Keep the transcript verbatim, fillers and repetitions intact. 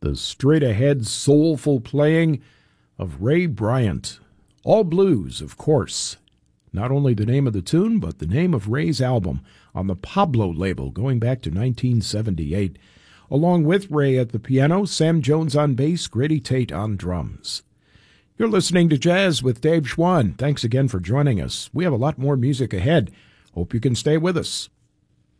the straight-ahead, soulful playing of Ray Bryant. All blues, of course. Not only the name of the tune, but the name of Ray's album on the Pablo label going back to nineteen seventy-eight. Along with Ray at the piano, Sam Jones on bass, Grady Tate on drums. You're listening to Jazz with Dave Schwann. Thanks again for joining us. We have a lot more music ahead. Hope you can stay with us.